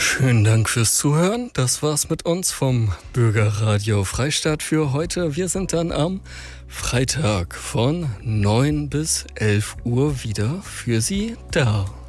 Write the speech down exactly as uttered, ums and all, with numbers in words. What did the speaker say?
Schönen Dank fürs Zuhören. Das war's mit uns vom Bürgerradio Freistadt für heute. Wir sind dann am Freitag von neun bis elf Uhr wieder für Sie da.